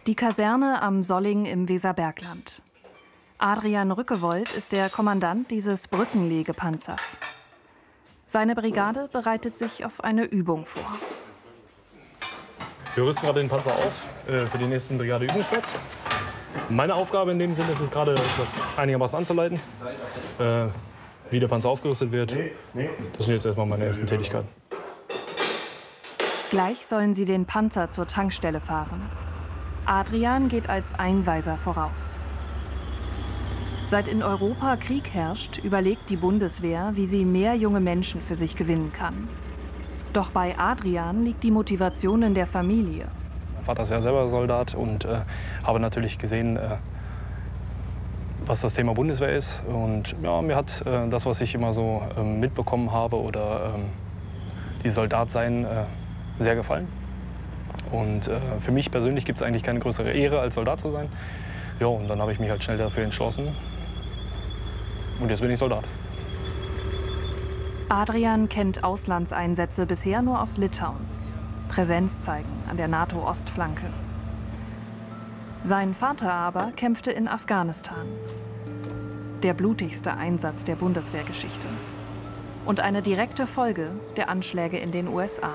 Die Kaserne am Solling im Weserbergland. Adrian Rückewold ist der Kommandant dieses Brückenlegepanzers. Seine Brigade bereitet sich auf eine Übung vor. Wir rüsten gerade den Panzer auf für den nächsten Brigadeübungsplatz. Meine Aufgabe in dem Sinne ist es gerade, das einigermaßen anzuleiten, wie der Panzer aufgerüstet wird. Das sind jetzt erstmal meine ersten Tätigkeiten. Gleich sollen sie den Panzer zur Tankstelle fahren. Adrian geht als Einweiser voraus. Seit in Europa Krieg herrscht, überlegt die Bundeswehr, wie sie mehr junge Menschen für sich gewinnen kann. Doch bei Adrian liegt die Motivation in der Familie. Mein Vater ist ja selber Soldat und habe natürlich gesehen, was das Thema Bundeswehr ist. Und ja, mir hat das, was ich immer so mitbekommen habe oder die Soldat sein, sehr gefallen. Und für mich persönlich gibt es eigentlich keine größere Ehre, als Soldat zu sein. Ja, und dann habe ich mich halt schnell dafür entschlossen. Und jetzt bin ich Soldat. Adrian kennt Auslandseinsätze bisher nur aus Litauen. Präsenz zeigen an der NATO-Ostflanke. Sein Vater aber kämpfte in Afghanistan. Der blutigste Einsatz der Bundeswehrgeschichte. Und eine direkte Folge der Anschläge in den USA.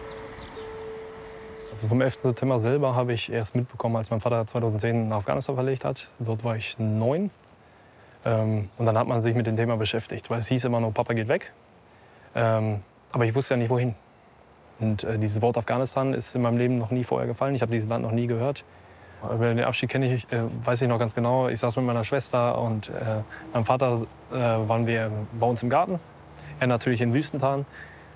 Also vom 11. September selber habe ich erst mitbekommen, als mein Vater 2010 nach Afghanistan verlegt hat. Dort war ich 9. Und dann hat man sich mit dem Thema beschäftigt, weil es hieß immer nur, Papa geht weg. Aber ich wusste ja nicht, wohin. Und dieses Wort Afghanistan ist in meinem Leben noch nie vorher gefallen. Ich habe dieses Land noch nie gehört. Über den Abschied weiß ich noch ganz genau. Ich saß mit meiner Schwester und meinem Vater waren wir bei uns im Garten. Er natürlich in Wüstental.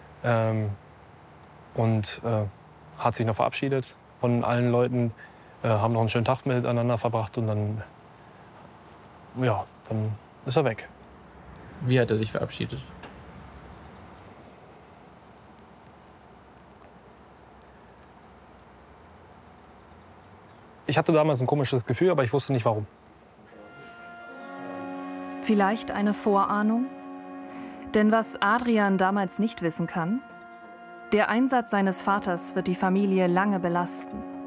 Und hat sich noch verabschiedet von allen Leuten, haben noch einen schönen Tag miteinander verbracht und dann, ja, dann ist er weg. Wie hat er sich verabschiedet? Ich hatte damals ein komisches Gefühl, aber ich wusste nicht warum. Vielleicht eine Vorahnung? Denn was Adrian damals nicht wissen kann: Der Einsatz seines Vaters wird die Familie lange belasten.